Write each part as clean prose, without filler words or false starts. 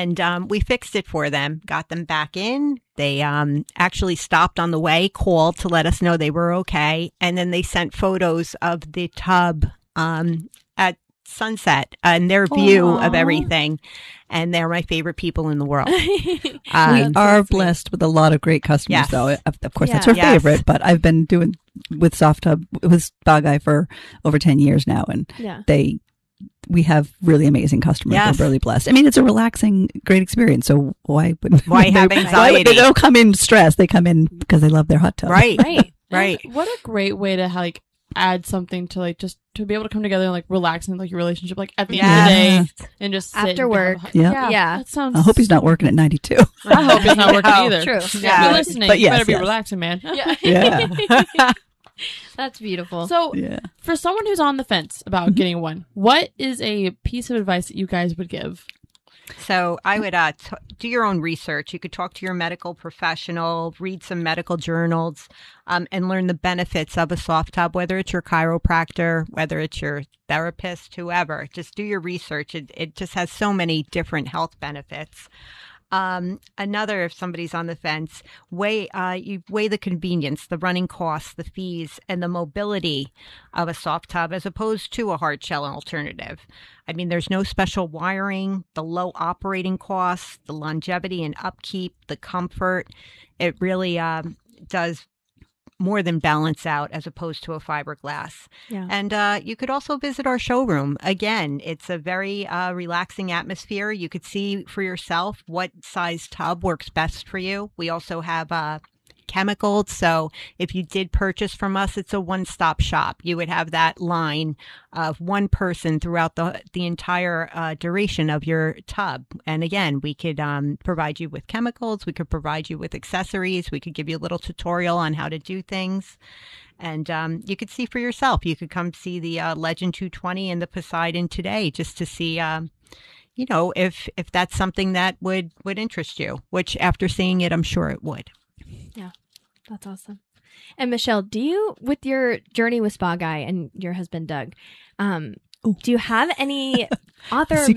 And we fixed it for them, got them back in. They actually stopped on the way, called to let us know they were okay. And then they sent photos of the tub at sunset and their view of everything. And they're my favorite people in the world. We are blessed with a lot of great customers, though. Of course, that's our favorite. But I've been doing with Soft Tub with Spa Guy for over 10 years now. And we have really amazing customers. We're really blessed. I mean, it's a relaxing, great experience. So why have anxiety? They don't come in stressed. They come in because they love their hot tub. Right. What a great way to add something to just to be able to come together and relax in your relationship at the end of the day and just sit after work. That sounds. I hope he's not working at 92. I hope he's not working either. True. Yeah. You're listening. But you better be relaxing, man. Yeah. That's beautiful. So, for someone who's on the fence about getting one, what is a piece of advice that you guys would give? So I would do your own research. You could talk to your medical professional, read some medical journals, and learn the benefits of a soft tub, whether it's your chiropractor, whether it's your therapist, whoever. Just do your research. It just has so many different health benefits. Another, if somebody's on the fence, you weigh the convenience, the running costs, the fees, and the mobility of a soft tub as opposed to a hard shell alternative. I mean, there's no special wiring, the low operating costs, the longevity and upkeep, the comfort. It really does more than balance out as opposed to a fiberglass. Yeah. And you could also visit our showroom. Again, it's a very relaxing atmosphere. You could see for yourself what size tub works best for you. We also have chemicals. So if you did purchase from us, it's a one-stop shop. You would have that line of one person throughout the entire duration of your tub. And again, we could provide you with chemicals. We could provide you with accessories. We could give you a little tutorial on how to do things. And you could see for yourself. You could come see the Legend 220 and the Poseidon today just to see if that's something that would interest you, which after seeing it, I'm sure it would. Yeah, that's awesome. And Michelle, do you, with your journey with Spa Guy and your husband, Doug, do you have any author or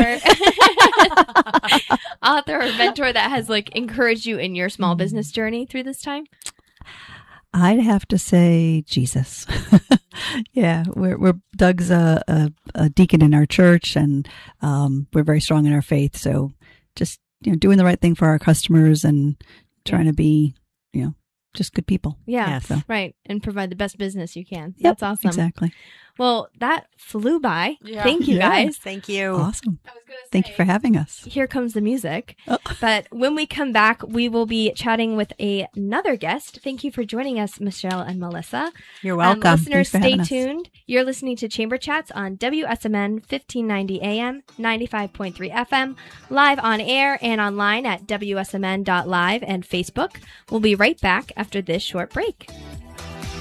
mentor that has encouraged you in your small business journey through this time? I'd have to say Jesus. Yeah, we're Doug's a deacon in our church, and we're very strong in our faith. So just doing the right thing for our customers and trying to be just good people. Yeah, right, and provide the best business you can. Yep, that's awesome. Exactly. Well, that flew by. Yeah. Thank you, guys. Thank you. Awesome. Thank you for having us. Here comes the music. But when we come back, we will be chatting with another guest. Thank you for joining us, Michelle and Melissa. You're welcome. Listeners, stay tuned. You're listening to Chamber Chats on WSMN 1590 AM, 95.3 FM, live on air and online at WSMN.live and Facebook. We'll be right back after this short break.